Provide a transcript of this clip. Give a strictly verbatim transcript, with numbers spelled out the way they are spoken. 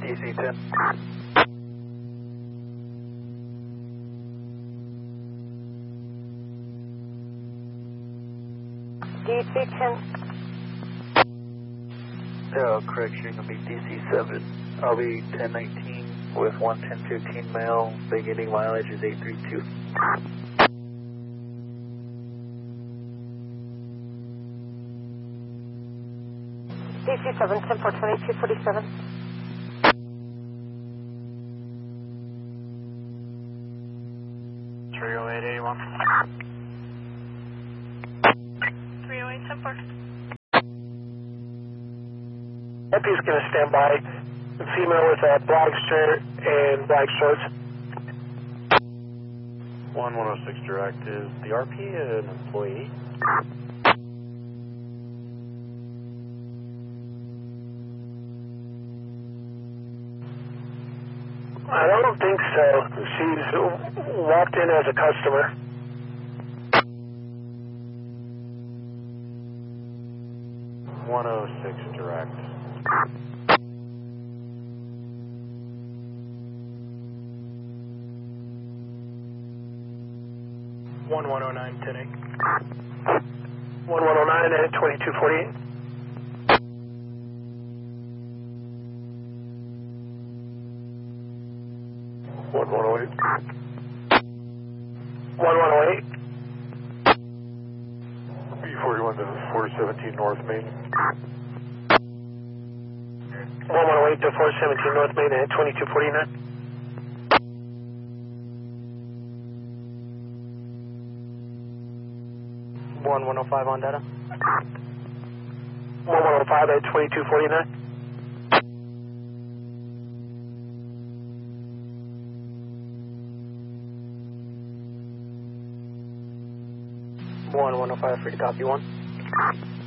D C ten. D C ten. Oh, correction, gonna be D C seven. I'll be ten nineteen with one ten fifteen mail. Beginning mileage is eight three two. D C seven, ten four twenty, two forty-seven. three oh eight eighty-one. three oh eight, ten four. Epi's going to stand by. Female with a black shirt and black shorts. one one oh six direct. Is the R P an employee? I don't think so. She's walked in as a customer. one oh six direct. one one oh nine, ten eight. one one oh nine at twenty-two forty-eight. one one oh eight. one one oh eight. B forty-one to four seventeen North Main. one one oh eight to four seventeen North Main at twenty-two forty-nine. one one oh five on data. one one oh five at twenty-two forty-nine. one one oh five, free to copy one.